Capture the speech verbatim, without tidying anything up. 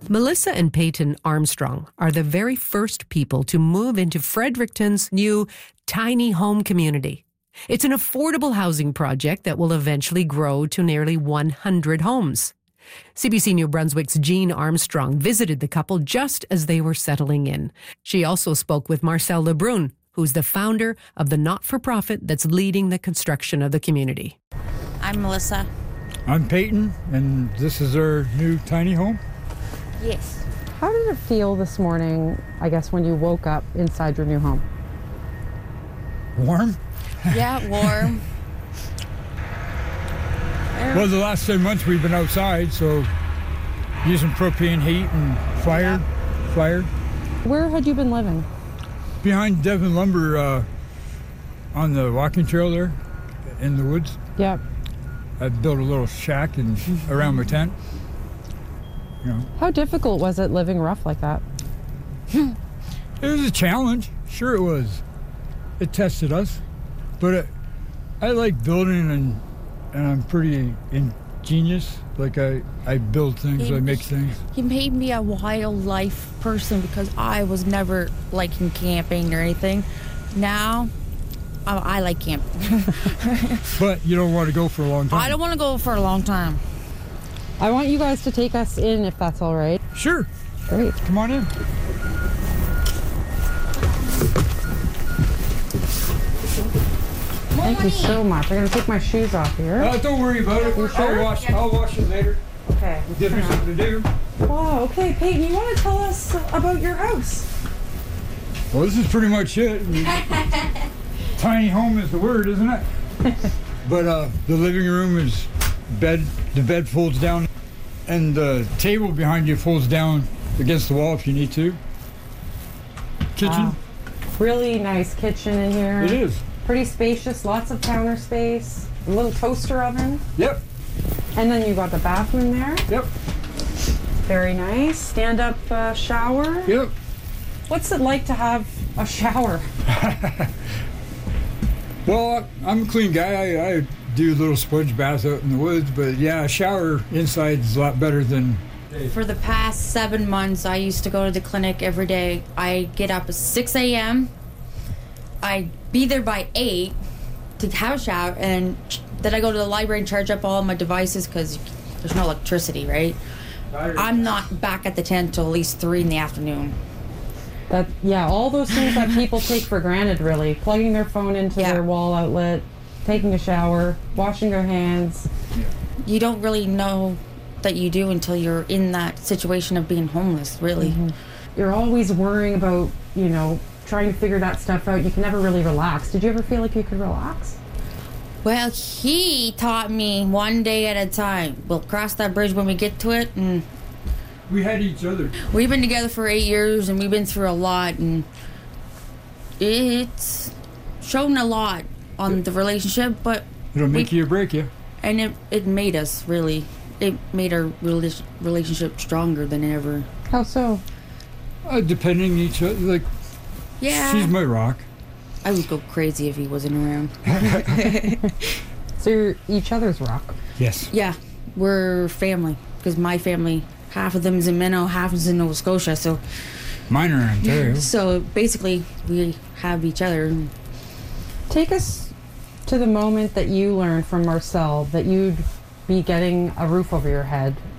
Melissa and Peyton Armstrong are the very first people to move into Fredericton's new tiny home community. It's an affordable housing project that will eventually grow to nearly one hundred homes. C B C New Brunswick's Jean Armstrong visited the couple just as they were settling in. She also spoke with Marcel Lebrun, who's the founder of the not-for-profit that's leading the construction of the community. I'm Melissa. I'm Peyton, and this is our new tiny home. Yes. How did it feel this morning, I guess, when you woke up inside your new home? Warm? Yeah, warm. Well, the last ten months we've been outside, so using propane heat and fire, yeah. fire. Where had you been living? Behind Devon Lumber, uh, on the walking trail there, in the woods. Yep. I built a little shack and around my tent. You know. How difficult was it living rough like that? It was a challenge. Sure it was. It tested us. But it, I like building, and and I'm pretty ingenious. Like I, I build things, it, I make things. He made me a wildlife person because I was never liking camping or anything. Now, I, I like camping. But you don't want to go for a long time. I don't want to go for a long time. I want you guys to take us in, if that's all right. Sure. Great. Come on in. Thank you so much. I'm going to take my shoes off here. Uh, don't worry about it. You sure? I'll wash, I'll wash it later. Okay. Give me something to do. Wow, okay. Peyton, you want to tell us about your house? Well, this is pretty much it. Tiny home is the word, isn't it? But uh, the living room is bed. The bed folds down, and the table behind you folds down against the wall if you need to. Kitchen. Wow. Really nice kitchen in here. It is. Pretty spacious, lots of counter space, a little toaster oven. Yep. And then you got the bathroom there. Yep. Very nice. Stand-up uh, shower. Yep. What's it like to have a shower? Well, I'm a clean guy. I, I do little sponge baths out in the woods, but yeah, a shower inside is a lot better than... For the past seven months, I used to go to the clinic every day. I get up at six a.m. I'd be there by eight to have a shower, and then I go to the library and charge up all my devices because there's no electricity, right? I'm not back at the tent till at least three in the afternoon. That yeah, all those things that people take for granted, really. Plugging their phone into Yeah. their wall outlet, taking a shower, washing their hands. You don't really know that you do until you're in that situation of being homeless, really. Mm-hmm. You're always worrying about, you know, trying to figure that stuff out. You can never really relax. Did you ever feel like you could relax? Well, he taught me one day at a time. We'll cross that bridge when we get to it, and We had each other. we've been together for eight years, and we've been through a lot, and it's shown a lot on the relationship, but It'll make we, you or break you. and it, it made us, really. It made our rela- relationship stronger than ever. How so? Uh, depending each other, like, Yeah. she's my rock. I would go crazy if he wasn't around. So you're each other's rock. Yes. Yeah, we're family, because my family, half of them is in Minnow, half is in Nova Scotia, so Mine are in Ontario. so basically we have each other. Take us to the moment that you learned from Marcel that you'd be getting a roof over your head